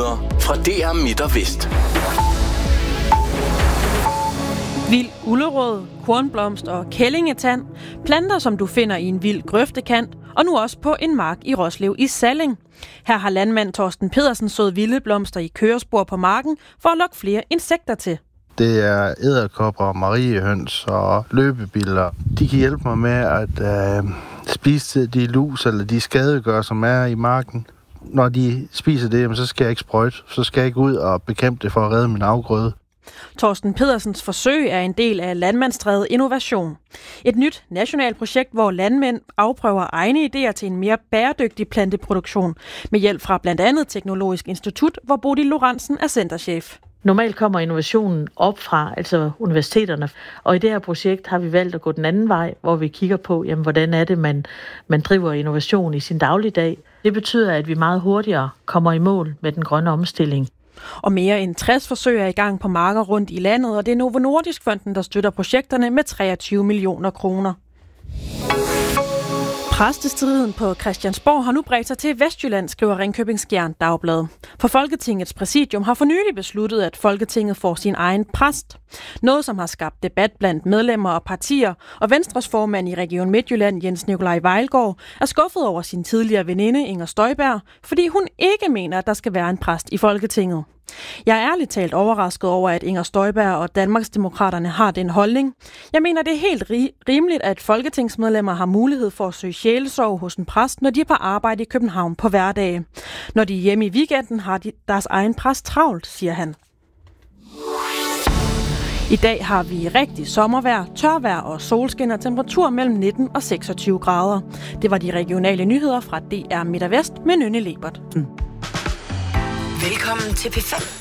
nyheder fra DR Midt og Vest. Vild ulerod, kornblomst og kællingetand. Planter, som du finder i en vild grøftekant, og nu også på en mark i Roslev i Salling. Her har landmand Torsten Pedersen sået vilde blomster i kørespor på marken for at lokke flere insekter til. Det er edderkopper, mariehøns og løbebiller. De kan hjælpe mig med at spise de lus eller de skadegør, som er i marken. Når de spiser det, så skal jeg ikke sprøjte. Så skal jeg ikke ud og bekæmpe det for at redde min afgrøde. Torsten Pedersens forsøg er en del af Landmandsstræde Innovation. Et nyt nationalt projekt, hvor landmænd afprøver egne idéer til en mere bæredygtig planteproduktion med hjælp fra blandt andet Teknologisk Institut, hvor Bodil Lorentzen er centerchef. Normalt kommer innovationen op fra, altså universiteterne, og i det her projekt har vi valgt at gå den anden vej, hvor vi kigger på, jamen, hvordan er det, man driver innovation i sin dagligdag. Det betyder, at vi meget hurtigere kommer i mål med den grønne omstilling. Og mere end 60 forsøg er i gang på marker rundt i landet, og det er Novo Nordisk Fonden, der støtter projekterne med 23 millioner kroner. Præstestriden på Christiansborg har nu bredt sig til Vestjylland, skriver Ringkøbing Skjern Dagblad. For Folketingets præsidium har for nylig besluttet, at Folketinget får sin egen præst. Noget, som har skabt debat blandt medlemmer og partier, og Venstres formand i Region Midtjylland, Jens Nikolaj Vejlgaard, er skuffet over sin tidligere veninde Inger Støjberg, fordi hun ikke mener, at der skal være en præst i Folketinget. Jeg er ærligt talt overrasket over, at Inger Støjberg og Danmarksdemokraterne har den holdning. Jeg mener, det er helt rimeligt, at folketingsmedlemmer har mulighed for at søge sjælesorg hos en præst, når de er på arbejde i København på hverdage. Når de er hjemme i weekenden, har de deres egen præst travlt, siger han. I dag har vi rigtig sommervejr, tørvejr og solskin og temperatur mellem 19 og 26 grader. Det var de regionale nyheder fra DR Midt og Vest med Nynne Lebert. Velkommen til P5.